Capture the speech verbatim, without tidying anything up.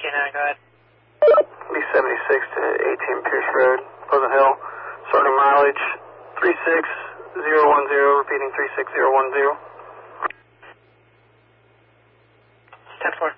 nine, go ahead. B seventy-six to eighteen Pierce Road, Pleasant Hill. Starting mileage three six zero one zero, repeating three six zero one zero. ten four.